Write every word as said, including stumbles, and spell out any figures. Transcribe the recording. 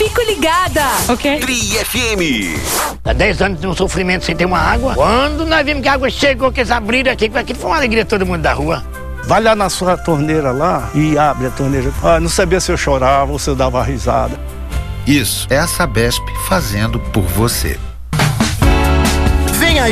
fico ligada. Ok. Tri F M. Há dez anos de um sofrimento sem ter uma água. Quando nós vimos que a água chegou, que eles abriram aqui, aquilo foi uma alegria de todo mundo da rua. Vai lá na sua torneira lá e abre a torneira. Ah, não sabia se eu chorava ou se eu dava risada. Isso é a Sabesp fazendo por você.